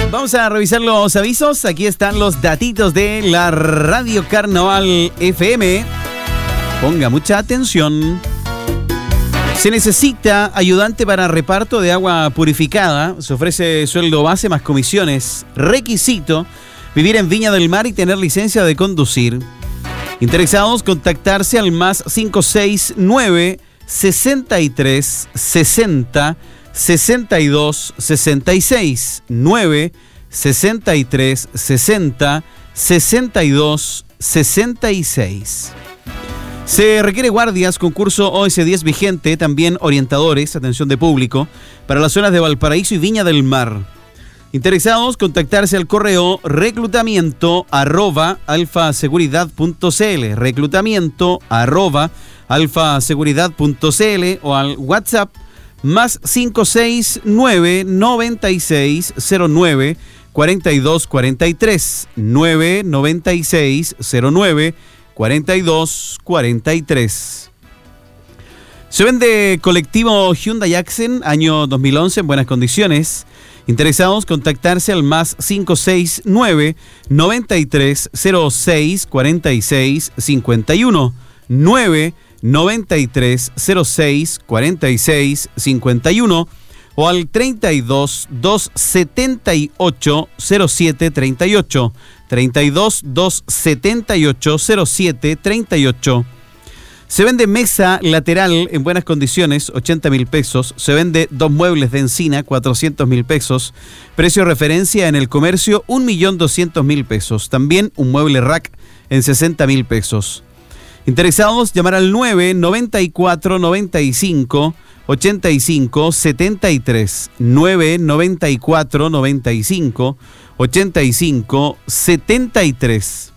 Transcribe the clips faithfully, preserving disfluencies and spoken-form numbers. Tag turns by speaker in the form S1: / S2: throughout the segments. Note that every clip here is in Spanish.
S1: Vamos a revisar los avisos. Aquí están los datitos de la Radio Carnaval F M. Ponga mucha atención. Se necesita ayudante para reparto de agua purificada. Se ofrece sueldo base más comisiones. Requisito: vivir en Viña del Mar y tener licencia de conducir. Interesados, contactarse al más cinco seis nueve, sesenta y tres, sesenta, sesenta y dos, sesenta y seis. nueve, sesenta y tres, sesenta, sesenta y dos, sesenta y seis. Se requiere guardias, concurso O S diez vigente, también orientadores, atención de público, para las zonas de Valparaíso y Viña del Mar. Interesados, contactarse al correo reclutamiento arroba alfaseguridad.cl, reclutamiento arroba alfaseguridad.cl o al WhatsApp más cinco seis nueve, noventa y seis, cero nueve, cuarenta y dos cuarenta y tres, nueve noventa y seis, cero nueve, cuarenta y dos cuarenta y tres. Se vende colectivo Hyundai Accent, año dos mil once, en buenas condiciones. Interesados, contactarse al más cinco seis nueve, noventa y tres, cero seis, cuarenta y seis, cincuenta y uno, nueve noventa y tres, cero seis, cuarenta y seis, cincuenta y uno o al treinta y dos, doscientos setenta y ocho, cero siete, treinta y ocho, treinta y dos, doscientos setenta y ocho, cero siete, treinta y ocho. Se vende mesa lateral en buenas condiciones, ochenta mil pesos. Se vende dos muebles de encina, cuatrocientos mil pesos. Precio referencia en el comercio, un millón doscientos mil pesos. También un mueble rack en sesenta mil pesos. Interesados, llamar al nueve noventa y cuatro, noventa y cinco, ochenta y cinco, setenta y tres. nueve noventa y cuatro, noventa y cinco, ochenta y cinco, setenta y tres.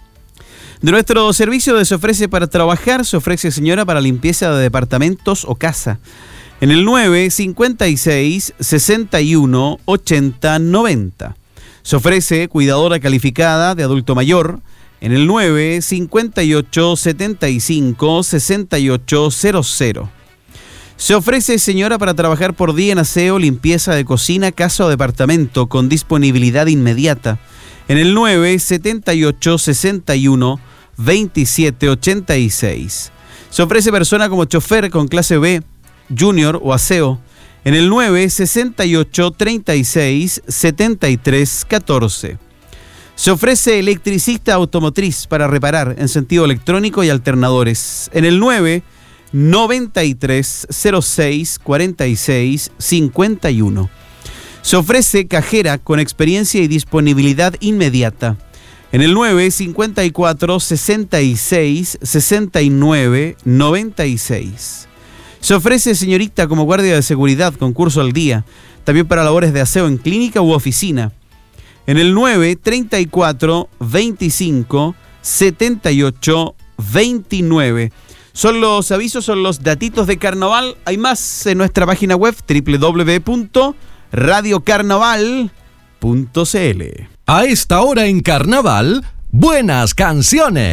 S1: De nuestro servicio se ofrece para trabajar, se ofrece señora para limpieza de departamentos o casa. En el nueve cincuenta y seis, sesenta y uno, ochenta, noventa. Se ofrece cuidadora calificada de adulto mayor. En el nueve cincuenta y ocho, setenta y cinco, sesenta y ocho, cero cero. Se ofrece señora para trabajar por día en aseo, limpieza de cocina, casa o departamento con disponibilidad inmediata. En el nueve setenta y ocho, sesenta y uno, veintisiete, ochenta y seis. Se ofrece persona como chofer con clase B, junior o aseo. En el nueve sesenta y ocho, treinta y seis, setenta y tres, catorce. Se ofrece electricista automotriz para reparar en sentido electrónico y alternadores. En el nueve noventa y tres, cero seis, cuarenta y seis, cincuenta y uno. Se ofrece cajera con experiencia y disponibilidad inmediata. En el nueve cincuenta y cuatro, sesenta y seis, sesenta y nueve, noventa y seis. Se ofrece señorita como guardia de seguridad, concurso al día, también para labores de aseo en clínica u oficina. En el nueve treinta y cuatro, veinticinco, setenta y ocho, veintinueve. Son los avisos, son los datitos de carnaval. Hay más en nuestra página web doble u doble u doble u punto radio carnaval punto c l.
S2: A esta hora en Carnaval, buenas canciones.